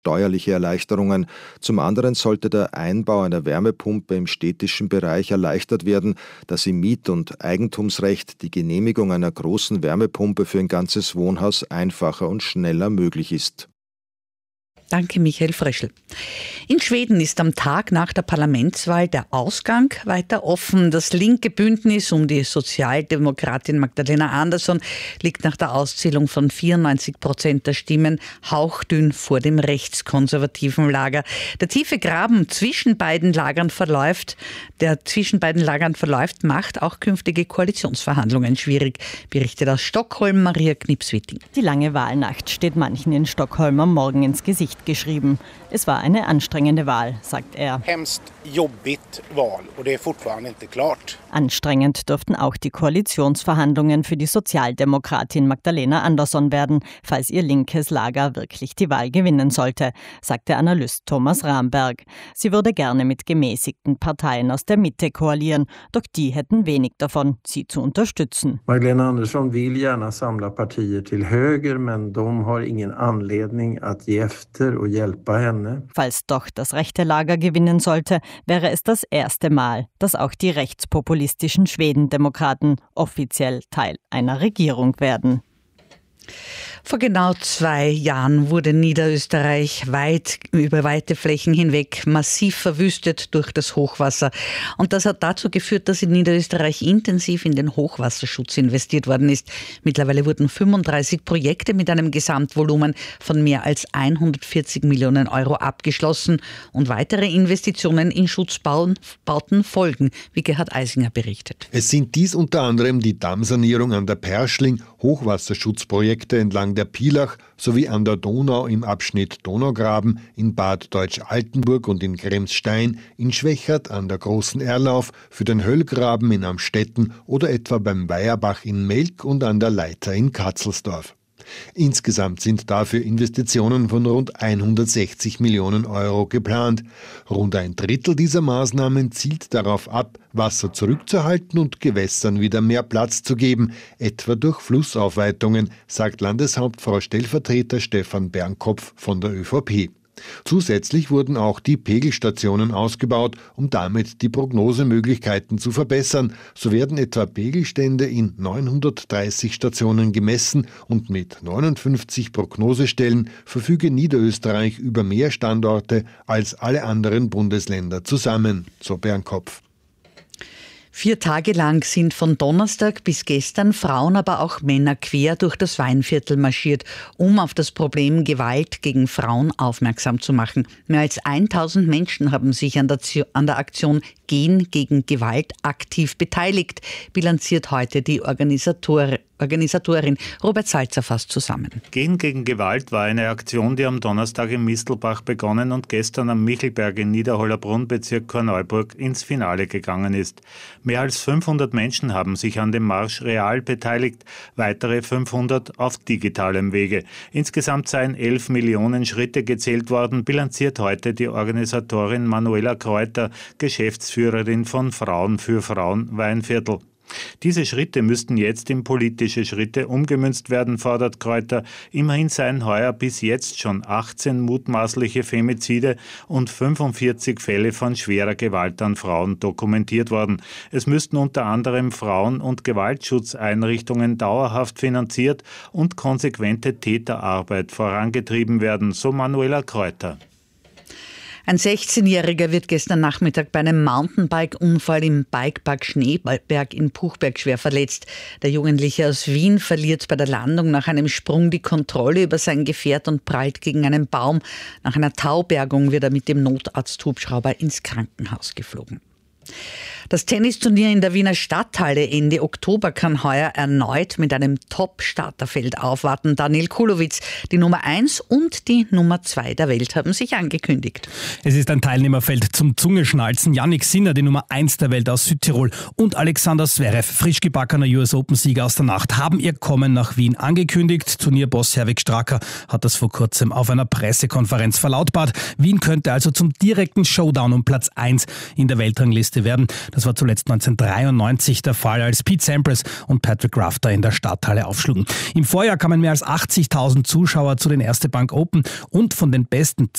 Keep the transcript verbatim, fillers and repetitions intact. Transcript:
steuerliche Erleichterungen. Zum anderen sollte der Einbau einer Wärmepumpe im städtischen Bereich erleichtert werden, dass im Miet- und Eigentumsrecht die Genehmigung einer großen Wärmepumpe für ein ganzes Wohnhaus einfacher und schneller möglich ist. Danke, Michael Frischl. In Schweden ist am Tag nach der Parlamentswahl der Ausgang weiter offen. Das linke Bündnis um die Sozialdemokratin Magdalena Andersson liegt nach der Auszählung von vierundneunzig Prozent der Stimmen hauchdünn vor dem rechtskonservativen Lager. Der tiefe Graben zwischen beiden Lagern verläuft, der zwischen beiden Lagern verläuft, macht auch künftige Koalitionsverhandlungen schwierig, berichtet aus Stockholm Maria Knipswitting. Die lange Wahlnacht steht manchen in Stockholm am Morgen ins Gesicht geschrieben. Es war eine anstrengende Wahl, sagt er. Hemskt jobbigt Wahl und det är fortfarande inte klart. Anstrengend dürften auch die Koalitionsverhandlungen für die Sozialdemokratin Magdalena Andersson werden, falls ihr linkes Lager wirklich die Wahl gewinnen sollte, sagt der Analyst Thomas Ramberg. Sie würde gerne mit gemäßigten Parteien aus der Mitte koalieren, doch die hätten wenig davon, sie zu unterstützen. Magdalena Andersson vill gärna samla partier till höger, men de har ingen anledning att ge efter och hjälpa henne. Falls doch das rechte Lager gewinnen sollte, wäre es das erste Mal, dass auch die rechtspopulistischen Schwedendemokraten offiziell Teil einer Regierung werden. Vor genau zwei Jahren wurde Niederösterreich weit über weite Flächen hinweg massiv verwüstet durch das Hochwasser. Und das hat dazu geführt, dass in Niederösterreich intensiv in den Hochwasserschutz investiert worden ist. Mittlerweile wurden fünfunddreißig Projekte mit einem Gesamtvolumen von mehr als hundertvierzig Millionen Euro abgeschlossen und weitere Investitionen in Schutzbauten folgen, wie Gerhard Eisinger berichtet. Es sind dies unter anderem die Dammsanierung an der Perschling, Hochwasserschutzprojekte entlang der Pielach sowie an der Donau im Abschnitt Donaugraben, in Bad Deutsch-Altenburg und in Kremsstein, in Schwächert an der Großen Erlauf, für den Höllgraben in Amstetten oder etwa beim Weierbach in Melk und an der Leiter in Katzelsdorf. Insgesamt sind dafür Investitionen von rund hundertsechzig Millionen Euro geplant. Rund ein Drittel dieser Maßnahmen zielt darauf ab, Wasser zurückzuhalten und Gewässern wieder mehr Platz zu geben, etwa durch Flussaufweitungen, sagt Landeshauptfrau Stellvertreter Stefan Bernkopf von der ÖVP. Zusätzlich wurden auch die Pegelstationen ausgebaut, um damit die Prognosemöglichkeiten zu verbessern. So werden etwa Pegelstände in neunhundertdreißig Stationen gemessen und mit neunundfünfzig Prognosestellen verfüge Niederösterreich über mehr Standorte als alle anderen Bundesländer zusammen, so Bernkopf. Vier Tage lang sind von Donnerstag bis gestern Frauen, aber auch Männer quer durch das Weinviertel marschiert, um auf das Problem Gewalt gegen Frauen aufmerksam zu machen. Mehr als tausend Menschen haben sich an der, an der Aktion Gehen gegen Gewalt aktiv beteiligt, bilanziert heute die Organisator, Organisatorin Robert Salzer fasst zusammen. Gehen gegen Gewalt war eine Aktion, die am Donnerstag im Mistelbach begonnen und gestern am Michelberg in Niederhollerbrunn, Bezirk Korneuburg, ins Finale gegangen ist. Mehr als fünfhundert Menschen haben sich an dem Marsch real beteiligt, weitere fünfhundert auf digitalem Wege. Insgesamt seien elf Millionen Schritte gezählt worden, bilanziert heute die Organisatorin Manuela Kreuter, Geschäftsführerin von Frauen für Frauen Weinviertel. Diese Schritte müssten jetzt in politische Schritte umgemünzt werden, fordert Kreuter. Immerhin seien heuer bis jetzt schon achtzehn mutmaßliche Femizide und fünfundvierzig Fälle von schwerer Gewalt an Frauen dokumentiert worden. Es müssten unter anderem Frauen- und Gewaltschutzeinrichtungen dauerhaft finanziert und konsequente Täterarbeit vorangetrieben werden, so Manuela Kreuter. Ein sechzehnjähriger wird gestern Nachmittag bei einem Mountainbike-Unfall im Bikepark Schneeberg in Puchberg schwer verletzt. Der Jugendliche aus Wien verliert bei der Landung nach einem Sprung die Kontrolle über sein Gefährt und prallt gegen einen Baum. Nach einer Taubergung wird er mit dem Notarzthubschrauber ins Krankenhaus geflogen. Das Tennisturnier in der Wiener Stadthalle Ende Oktober kann heuer erneut mit einem Top-Starterfeld aufwarten. Daniel Kulowitz, die Nummer eins und die Nummer zwei der Welt haben sich angekündigt. Es ist ein Teilnehmerfeld zum Zungeschnalzen. Yannick Sinner, die Nummer eins der Welt aus Südtirol, und Alexander Zverev, frisch gebackener U S Open-Sieger aus der Nacht, haben ihr Kommen nach Wien angekündigt. Turnierboss Herwig Stracker hat das vor kurzem auf einer Pressekonferenz verlautbart. Wien könnte also zum direkten Showdown um Platz eins in der Weltrangliste werden. Das war zuletzt neunzehnhundertdreiundneunzig der Fall, als Pete Sampras und Patrick Rafter in der Stadthalle aufschlugen. Im Vorjahr kamen mehr als achtzigtausend Zuschauer zu den Erste Bank Open und von den besten